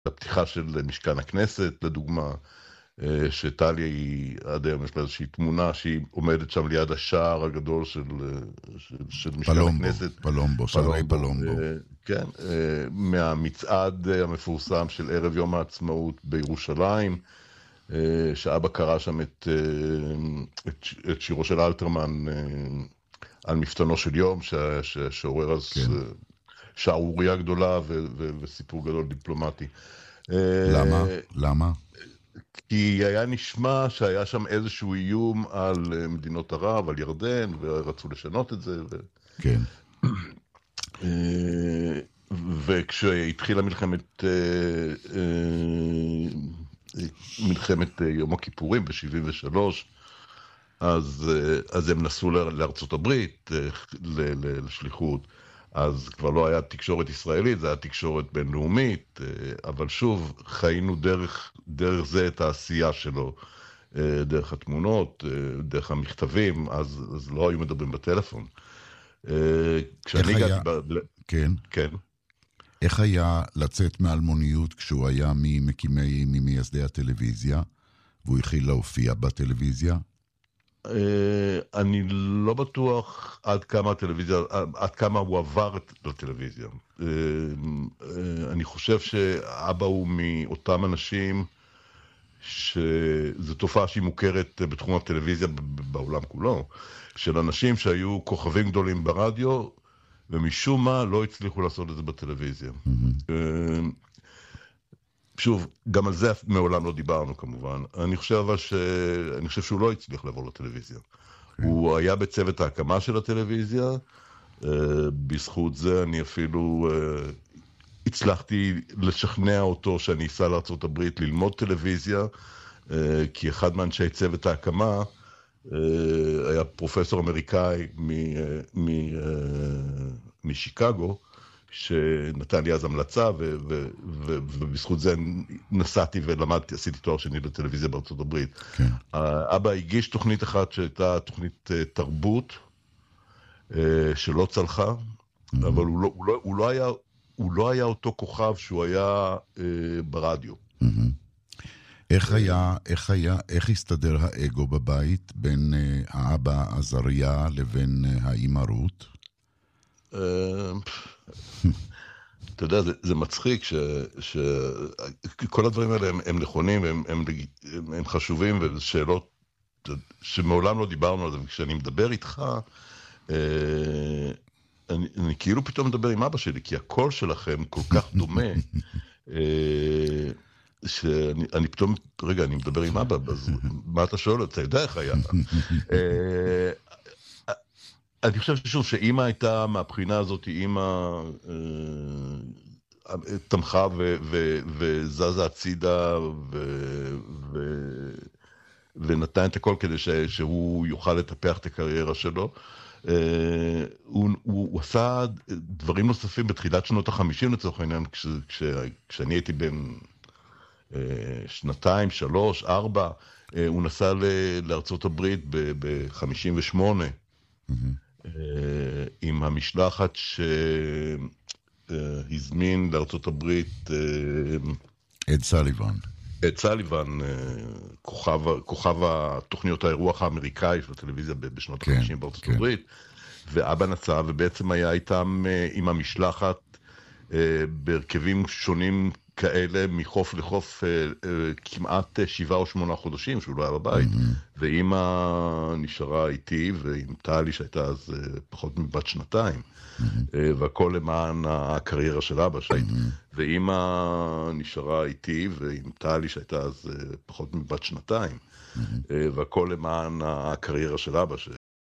הפתיחה של משכן הכנסת, לדוגמה, שטליה היא, עד היום יש לה איזושהי תמונה שהיא עומדת שם ליד השער הגדול של משכן הכנסת. פלומבו, שערי פלומבו. כן, מהמצעד המפורסם של ערב יום העצמאות בירושלים, שאבא קרא שם את שירו של אלתרמן על מפתנו של יום, שעורר אז שערוריה גדולה וסיפור גדול דיפלומטי. למה? כי היה נשמע שהיה שם איזשהו איום על מדינות ערב, על ירדן, ורצו לשנות את זה. כן. וכשהתחילה מלחמת יום הכיפורים ב-73, אז הם נסעו לארצות הברית לשליחות, אז כבר לא היה תקשורת ישראלית, זה היה תקשורת בינלאומית, אבל שוב, חיינו דרך זה את העשייה שלו, דרך התמונות, דרך המכתבים, אז לא היו מדברים בטלפון. כשאני הגעתי... כן. כן. איך היה לצאת מאלמוניות כשהוא היה ממייסדי הטלוויזיה, והוא התחיל להופיע בטלוויזיה? אני לא בטוח עד כמה הוא עבר לטלוויזיה. אני חושב שאבא הוא מאותם אנשים שזו תופעה שהיא מוכרת בתחום הטלוויזיה בעולם כולו, של אנשים שהיו כוכבים גדולים ברדיו, ומשום מה לא הצליחו לעשות את זה בטלוויזיה. שוב, גם על זה מעולם לא דיברנו כמובן. אני חושב שהוא לא הצליח לעבור לטלוויזיה. הוא היה בצוות ההקמה של הטלוויזיה, בזכות זה אני אפילו הצלחתי לשכנע אותו שאני אסע לארצות הברית ללמוד טלוויזיה, כי אחד מאנשי צוות ההקמה היה פרופסור אמריקאי משיקגו, שנתן לי אז המלצה, ובזכות זה נסעתי ולמדתי, עשיתי תואר שני בטלוויזיה בארצות הברית. כן. אבא הגיש תוכנית אחת שהייתה תוכנית תרבות, שלא צלחה, אבל הוא לא היה אותו כוכב שהוא היה ברדיו. איך הסתדר האגו בבית בין האבא עזריה לבין האמא רות? אתה יודע, זה מצחיק שכל הדברים האלה הם נכונים, הם חשובים, וזה שאלות שמעולם לא דיברנו על זה, וכשאני מדבר איתך, אני כאילו פתאום מדבר עם אבא שלי, כי הקול שלכם כל כך דומה, שאני פתאום, רגע, אני מדבר עם אבא, אז מה אתה שואל? אתה יודע איך היה? אני חושב ששוב, שאמא הייתה מהבחינה הזאת, אמא תמכה וזזה הצידה ונתן את הכל כדי שהוא יוכל לטפח את הקריירה שלו. הוא עשה דברים נוספים בתחילת שנות ה-50 לצורך העניין, כשאני הייתי בן 2, 3, 4, הוא נסע לארצות הברית ב-58, עם המשלחת שהזמין לארצות הברית אד סליבן, כוכב התוכניות האירוח האמריקאי של הטלוויזיה בשנות ה-50 בארצות הברית, ואבא נסע ובעצם היה איתם עם המשלחת בהרכבים שונים כאלה מחוף לחוף כמעט 7 או 8 חודשים שהוא לא היה בבית, ואמא נשארה איתי ועם טלי שהייתה אז פחות מבת 2, והכל למען הקריירה של אבא שהייתי, ואמא נשארה איתי ועם טלי שהייתה אז פחות מבת 2, והכל למען הקריירה של אבא